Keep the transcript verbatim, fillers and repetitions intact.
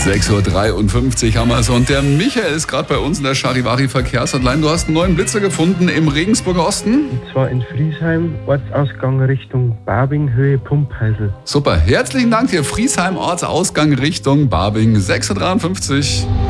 sechs Uhr dreiundfünfzig haben wir es und der Michael ist gerade bei uns in der Charivari-Verkehrshotline. Du hast einen neuen Blitzer gefunden im Regensburger Osten. Und zwar in Friesheim, Ortsausgang Richtung Barbing, Höhe Pumpheisel. Super, herzlichen Dank dir. Friesheim, Ortsausgang Richtung Barbing, sechs Uhr dreiundfünfzig.